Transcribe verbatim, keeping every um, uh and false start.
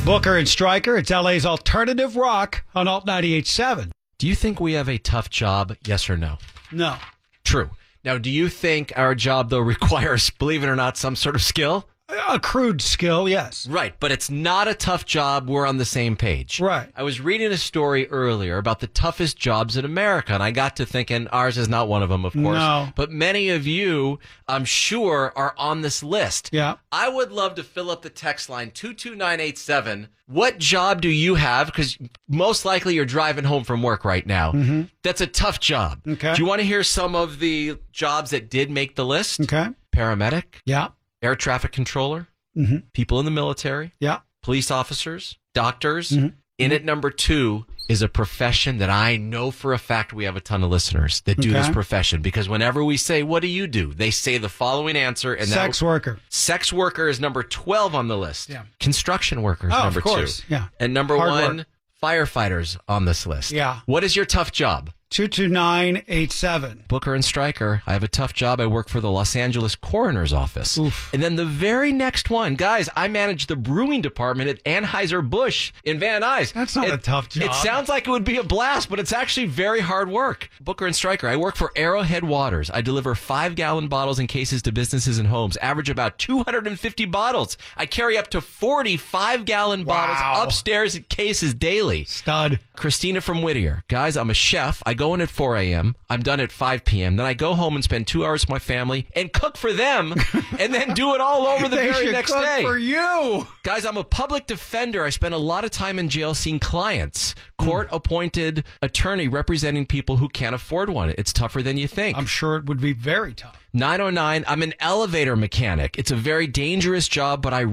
Booker and Stryker, it's L A's alternative rock on Alt ninety-eight point seven. Do you think we have a tough job, yes or no? No. True. Now, do you think our job, though, requires, believe it or not, some sort of skill? A crude skill, yes. Right, but it's not a tough job. We're on the same page. Right. I was reading a story earlier about the toughest jobs in America, and I got to thinking ours is not one of them, of course. No. But many of you, I'm sure, are on this list. Yeah. I would love to fill up the text line two two nine eight seven. What job do you have? Because most likely you're driving home from work right now. Mm-hmm. That's a tough job. Okay. Do you want to hear some of the jobs that did make the list? Okay. Paramedic, Yeah. air traffic controller, Mm-hmm. people in the military, Yeah. police officers, doctors. Mm-hmm. In at number two is a profession that I know for a fact we have a ton of listeners that do Okay. this profession, because whenever we say, what do you do? They say the following answer. And Sex that, worker. Sex worker is number twelve on the list. Yeah. Construction worker is Oh, number of course. two. Yeah. And number Hard one, work. firefighters on this list. Yeah. What is your tough job? two two nine eight seven. Booker and Stryker, I have a tough job. I work for the Los Angeles Coroner's Office. Oof. And then the very next one, guys, I manage the brewing department at Anheuser-Busch in Van Nuys. That's not It- a tough job. It sounds like it would be a blast, but it's actually very hard work. Booker and Stryker, I work for Arrowhead Waters. I deliver five-gallon bottles and cases to businesses and homes, average about two hundred fifty bottles. I carry up to forty five-gallon bottles Wow. upstairs in cases daily. Stud. Christina from Whittier. Guys, I'm a chef. I go in at four a.m. I'm done at five p.m. Then I go home and spend two hours with my family and cook for them and then do it all over the They very should next cook day. for you. Guys, I'm a public defender. I spend a lot of time in jail seeing clients. Court-appointed attorney representing people who can't afford one. It's tougher than you think. I'm sure it would be very tough. nine oh nine, I'm an elevator mechanic. It's a very dangerous job, but I